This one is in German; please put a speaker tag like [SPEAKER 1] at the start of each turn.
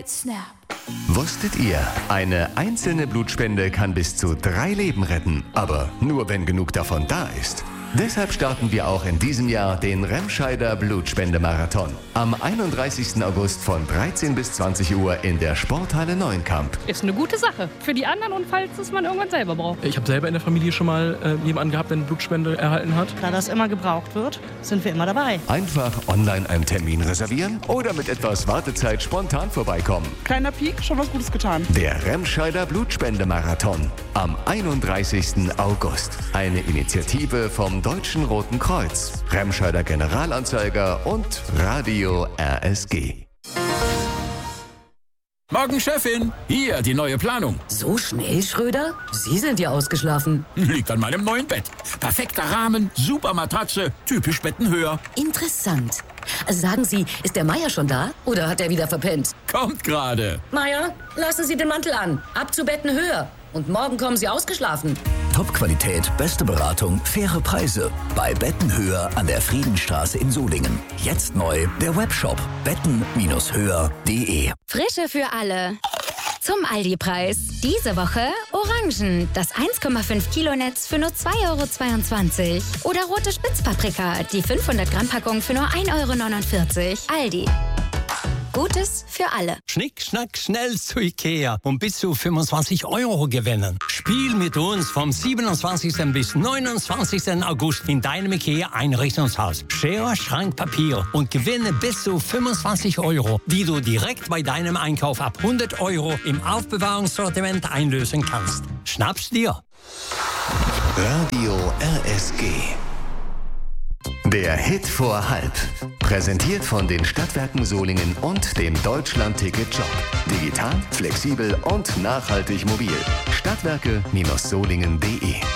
[SPEAKER 1] mit Snap.
[SPEAKER 2] Wusstet ihr, eine einzelne Blutspende kann bis zu 3 Leben retten, aber nur wenn genug davon da ist. Deshalb starten wir auch in diesem Jahr den Remscheider Blutspendemarathon. Am 31. August von 13 bis 20 Uhr in der Sporthalle Neuenkamp.
[SPEAKER 3] Ist eine gute Sache. Für die anderen und falls es man irgendwann selber braucht.
[SPEAKER 4] Ich habe selber in der Familie schon mal jemanden gehabt, der eine Blutspende erhalten hat.
[SPEAKER 5] Da das immer gebraucht wird, sind wir immer dabei.
[SPEAKER 2] Einfach online einen Termin reservieren oder mit etwas Wartezeit spontan vorbeikommen.
[SPEAKER 5] Kleiner Piek, schon was Gutes getan.
[SPEAKER 2] Der Remscheider Blutspendemarathon am 31. August. Eine Initiative vom Deutschen Roten Kreuz, Remscheider Generalanzeiger und Radio RSG.
[SPEAKER 6] Morgen, Chefin. Hier, die neue Planung.
[SPEAKER 7] So schnell, Schröder? Sie sind ja ausgeschlafen.
[SPEAKER 6] Liegt an meinem neuen Bett. Perfekter Rahmen, super Matratze, typisch Bettenhöher.
[SPEAKER 7] Interessant. Sagen Sie, ist der Meier schon da? Oder hat er wieder verpennt?
[SPEAKER 6] Kommt gerade.
[SPEAKER 7] Meier, lassen Sie den Mantel an. Ab zu Bettenhöher. Und morgen kommen Sie ausgeschlafen.
[SPEAKER 8] Top-Qualität, beste Beratung, faire Preise. Bei Bettenhöher an der Friedenstraße in Solingen. Jetzt neu der Webshop betten-höher.de.
[SPEAKER 9] Frische für alle. Zum Aldi-Preis. Diese Woche Orangen, das 1,5 Kilo Netz für nur 2,22 €. Oder rote Spitzpaprika, die 500 Gramm Packung für nur 1,49 €. Aldi. Gutes für alle.
[SPEAKER 10] Schnick, schnack, schnell zu Ikea und bis zu 25 € gewinnen. Spiel mit uns vom 27. bis 29. August in deinem Ikea-Einrichtungshaus. Schere, Schrank, Papier und gewinne bis zu 25 €, die du direkt bei deinem Einkauf ab 100 € im Aufbewahrungssortiment einlösen kannst. Schnapp's dir.
[SPEAKER 2] Radio RSG. Der Hit vor halb. Präsentiert von den Stadtwerken Solingen und dem Deutschland-Ticket-Job. Digital, flexibel und nachhaltig mobil. Stadtwerke-solingen.de